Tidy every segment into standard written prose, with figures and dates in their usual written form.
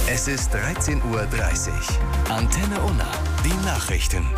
Es ist 13:30 Uhr. Antenne Unna, die Nachrichten.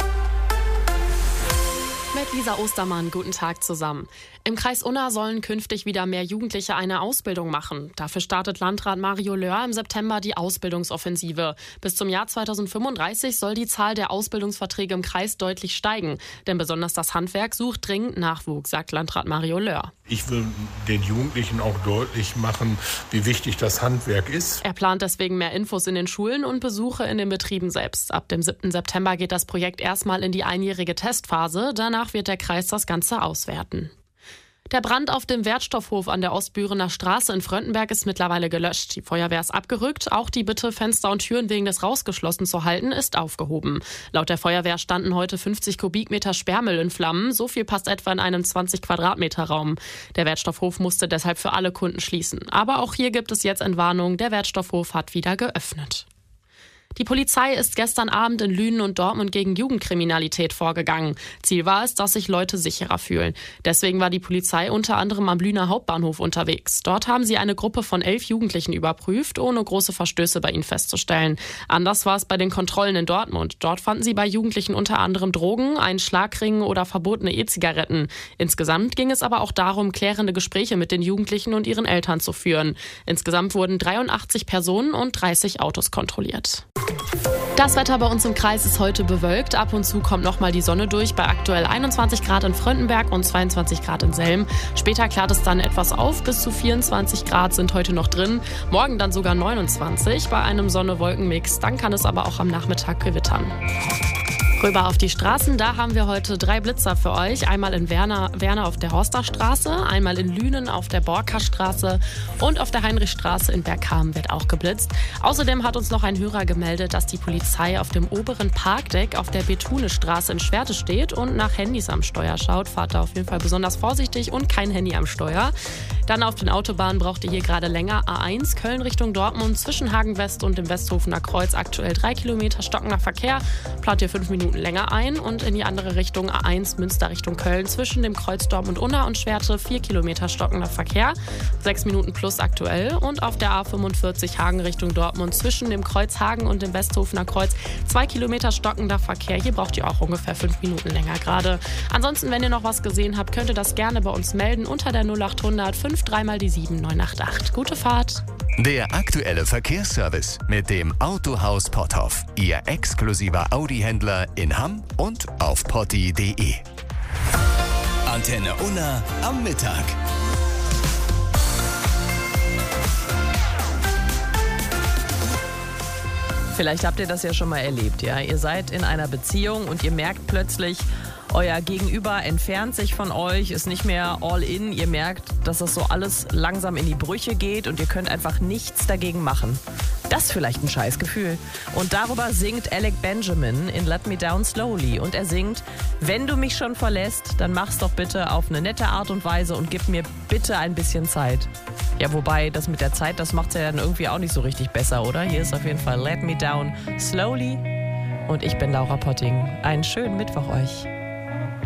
Mit Lisa Ostermann, guten Tag zusammen. Im Kreis Unna sollen künftig wieder mehr Jugendliche eine Ausbildung machen. Dafür startet Landrat Mario Löhr im September die Ausbildungsoffensive. Bis zum Jahr 2035 soll die Zahl der Ausbildungsverträge im Kreis deutlich steigen. Denn besonders das Handwerk sucht dringend Nachwuchs, sagt Landrat Mario Löhr. Ich will den Jugendlichen auch deutlich machen, wie wichtig das Handwerk ist. Er plant deswegen mehr Infos in den Schulen und Besuche in den Betrieben selbst. Ab dem 7. September geht das Projekt erstmal in die einjährige Testphase. Danach wird der Kreis das Ganze auswerten. Der Brand auf dem Wertstoffhof an der Ostbürener Straße in Fröndenberg ist mittlerweile gelöscht. Die Feuerwehr ist abgerückt. Auch die Bitte, Fenster und Türen wegen des Rauchs geschlossen zu halten, ist aufgehoben. Laut der Feuerwehr standen heute 50 Kubikmeter Sperrmüll in Flammen. So viel passt etwa in einen 20 Quadratmeter Raum. Der Wertstoffhof musste deshalb für alle Kunden schließen. Aber auch hier gibt es jetzt Entwarnung. Der Wertstoffhof hat wieder geöffnet. Die Polizei ist gestern Abend in Lünen und Dortmund gegen Jugendkriminalität vorgegangen. Ziel war es, dass sich Leute sicherer fühlen. Deswegen war die Polizei unter anderem am Lüner Hauptbahnhof unterwegs. Dort haben sie eine Gruppe von 11 Jugendlichen überprüft, ohne große Verstöße bei ihnen festzustellen. Anders war es bei den Kontrollen in Dortmund. Dort fanden sie bei Jugendlichen unter anderem Drogen, einen Schlagring oder verbotene E-Zigaretten. Insgesamt ging es aber auch darum, klärende Gespräche mit den Jugendlichen und ihren Eltern zu führen. Insgesamt wurden 83 Personen und 30 Autos kontrolliert. Das Wetter bei uns im Kreis ist heute bewölkt. Ab und zu kommt nochmal die Sonne durch bei aktuell 21 Grad in Fröndenberg und 22 Grad in Selm. Später klart es dann etwas auf. Bis zu 24 Grad sind heute noch drin. Morgen dann sogar 29 bei einem Sonne-Wolken-Mix. Dann kann es aber auch am Nachmittag gewittern. Rüber auf die Straßen, da haben wir heute 3 Blitzer für euch. Einmal in Werner auf der Horsterstraße, einmal in Lünen auf der Borkerstraße und auf der Heinrichstraße in Bergkamen wird auch geblitzt. Außerdem hat uns noch ein Hörer gemeldet, dass die Polizei auf dem oberen Parkdeck auf der Bethunestraße in Schwerte steht und nach Handys am Steuer schaut. Fahrt da auf jeden Fall besonders vorsichtig und kein Handy am Steuer. Dann auf den Autobahnen braucht ihr hier gerade länger. A1 Köln Richtung Dortmund zwischen Hagen West und dem Westhofener Kreuz aktuell 3 Kilometer stockender Verkehr. Plant ihr 5 Minuten länger ein und in die andere Richtung A1 Münster Richtung Köln zwischen dem Kreuz Dortmund-Unna und Schwerte 4 Kilometer stockender Verkehr, 6 Minuten plus aktuell und auf der A45 Hagen Richtung Dortmund zwischen dem Kreuz Hagen und dem Westhofener Kreuz 2 Kilometer stockender Verkehr. Hier braucht ihr auch ungefähr 5 Minuten länger gerade. Ansonsten, wenn ihr noch was gesehen habt, könnt ihr das gerne bei uns melden unter der 0800 53 mal die 7988. Gute Fahrt! Der aktuelle Verkehrsservice mit dem Autohaus Potthoff. Ihr exklusiver Audi-Händler in Hamm und auf potti.de. Antenne Unna am Mittag. Vielleicht habt ihr das ja schon mal erlebt, ja. Ihr seid in einer Beziehung und ihr merkt plötzlich, euer Gegenüber entfernt sich von euch, ist nicht mehr all in. Ihr merkt, dass das so alles langsam in die Brüche geht und ihr könnt einfach nichts dagegen machen. Das ist vielleicht ein Scheißgefühl. Und darüber singt Alec Benjamin in Let Me Down Slowly. Und er singt, wenn du mich schon verlässt, dann mach's doch bitte auf eine nette Art und Weise und gib mir bitte ein bisschen Zeit. Ja, wobei, das mit der Zeit, das macht's ja dann irgendwie auch nicht so richtig besser, oder? Hier ist auf jeden Fall Let Me Down Slowly. Und ich bin Laura Potting. Einen schönen Mittwoch euch.